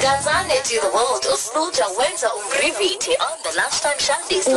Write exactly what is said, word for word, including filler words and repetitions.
Gazane to the world, usluja wenza umriviti on the last time Shandy's